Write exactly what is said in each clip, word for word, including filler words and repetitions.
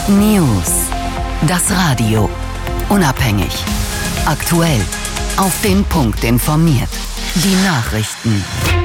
News. Das Radio. Unabhängig. Aktuell. Auf den Punkt informiert. Die Nachrichten.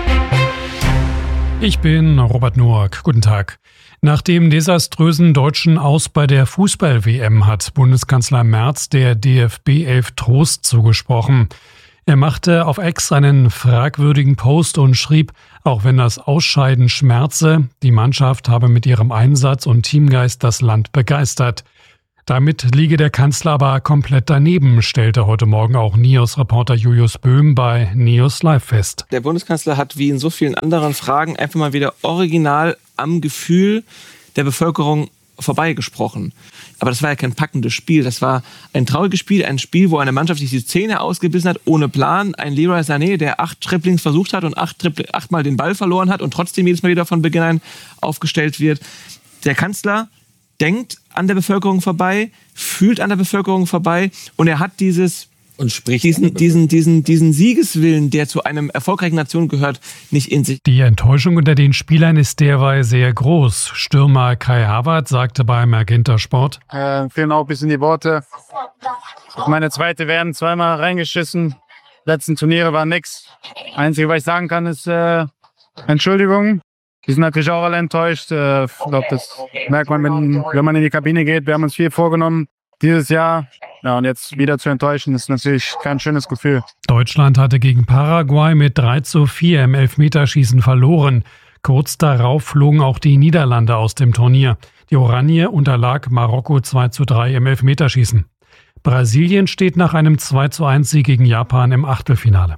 Ich bin Robert Noack. Guten Tag. Nach dem desaströsen deutschen Aus bei der Fußball-W M hat Bundeskanzler Merz der D F B elf Trost zugesprochen. Er machte auf X einen fragwürdigen Post und schrieb, auch wenn das Ausscheiden schmerze, die Mannschaft habe mit ihrem Einsatz und Teamgeist das Land begeistert. Damit liege der Kanzler aber komplett daneben, stellte heute Morgen auch Neos-Reporter Julius Böhm bei Neos Live fest. Der Bundeskanzler hat wie in so vielen anderen Fragen einfach mal wieder original am Gefühl der Bevölkerung vorbeigesprochen. Aber das war ja kein packendes Spiel. Das war ein trauriges Spiel, ein Spiel, wo eine Mannschaft sich die Zähne ausgebissen hat, ohne Plan. Ein Leroy Sané, der acht Dribblings versucht hat und acht Dribbl- achtmal den Ball verloren hat und trotzdem jedes Mal wieder von Beginn an aufgestellt wird. Der Kanzler denkt an der Bevölkerung vorbei, fühlt an der Bevölkerung vorbei und er hat dieses und spricht diesen, diesen, diesen, diesen Siegeswillen, der zu einem erfolgreichen Nation gehört, nicht in sich. Die Enttäuschung unter den Spielern ist derweil sehr groß. Stürmer Kai Havertz sagte beim Magenta Sport: Äh, fehlen auch ein bisschen die Worte. Meine zweite werden zweimal reingeschissen. Letzten Turniere war nix. Einzige, was ich sagen kann, ist äh, Entschuldigung. Die sind natürlich auch alle enttäuscht. Äh, ich glaube, das merkt man, wenn, wenn man in die Kabine geht. Wir haben uns viel vorgenommen dieses Jahr. Ja, und jetzt wieder zu enttäuschen, ist natürlich kein schönes Gefühl. Deutschland hatte gegen Paraguay mit drei zu vier im Elfmeterschießen verloren. Kurz darauf flogen auch die Niederlande aus dem Turnier. Die Oranje unterlag Marokko zwei zu drei im Elfmeterschießen. Brasilien steht nach einem zwei zu eins Sieg gegen Japan im Achtelfinale.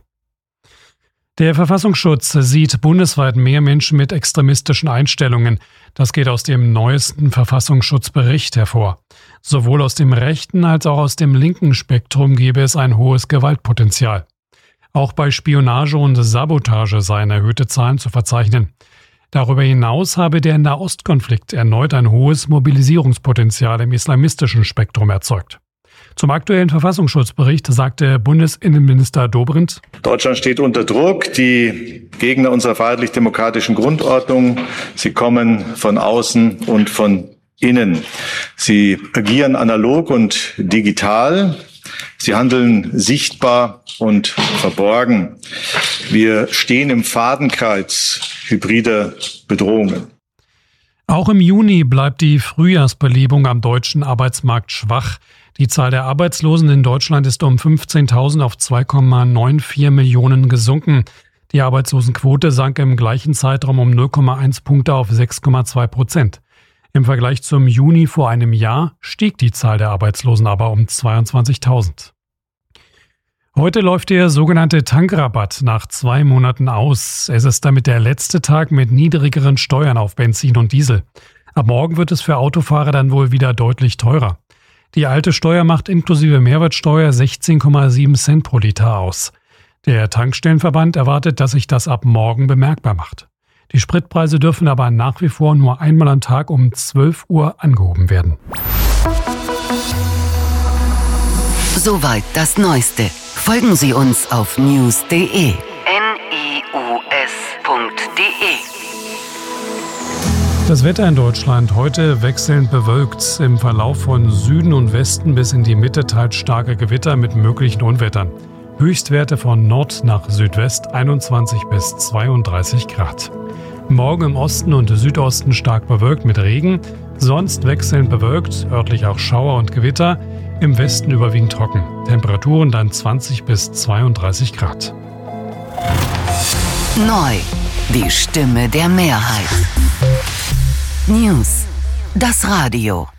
Der Verfassungsschutz sieht bundesweit mehr Menschen mit extremistischen Einstellungen. Das geht aus dem neuesten Verfassungsschutzbericht hervor. Sowohl aus dem rechten als auch aus dem linken Spektrum gebe es ein hohes Gewaltpotenzial. Auch bei Spionage und Sabotage seien erhöhte Zahlen zu verzeichnen. Darüber hinaus habe der Nahostkonflikt erneut ein hohes Mobilisierungspotenzial im islamistischen Spektrum erzeugt. Zum aktuellen Verfassungsschutzbericht sagte Bundesinnenminister Dobrindt: Deutschland steht unter Druck. Die Gegner unserer freiheitlich-demokratischen Grundordnung, sie kommen von außen und von innen. Sie agieren analog und digital. Sie handeln sichtbar und verborgen. Wir stehen im Fadenkreuz hybrider Bedrohungen. Auch im Juni bleibt die Frühjahrsbelebung am deutschen Arbeitsmarkt schwach. Die Zahl der Arbeitslosen in Deutschland ist um fünfzehntausend auf zwei Komma vierundneunzig Millionen gesunken. Die Arbeitslosenquote sank im gleichen Zeitraum um null Komma eins Punkte auf sechs Komma zwei Prozent. Im Vergleich zum Juni vor einem Jahr stieg die Zahl der Arbeitslosen aber um zweiundzwanzigtausend. Heute läuft der sogenannte Tankrabatt nach zwei Monaten aus. Es ist damit der letzte Tag mit niedrigeren Steuern auf Benzin und Diesel. Ab morgen wird es für Autofahrer dann wohl wieder deutlich teurer. Die alte Steuer macht inklusive Mehrwertsteuer sechzehn Komma sieben Cent pro Liter aus. Der Tankstellenverband erwartet, dass sich das ab morgen bemerkbar macht. Die Spritpreise dürfen aber nach wie vor nur einmal am Tag um zwölf Uhr angehoben werden. Soweit das Neueste. Folgen Sie uns auf news punkt de. N I U S punkt de. Das Wetter in Deutschland heute wechselnd bewölkt. Im Verlauf von Süden und Westen bis in die Mitte teils starke Gewitter mit möglichen Unwettern. Höchstwerte von Nord nach Südwest einundzwanzig bis zweiunddreißig Grad. Morgen im Osten und Südosten stark bewölkt mit Regen. Sonst wechselnd bewölkt, örtlich auch Schauer und Gewitter. Im Westen überwiegend trocken. Temperaturen dann zwanzig bis zweiunddreißig Grad. Neu. Die Stimme der Mehrheit. News. Das Radio.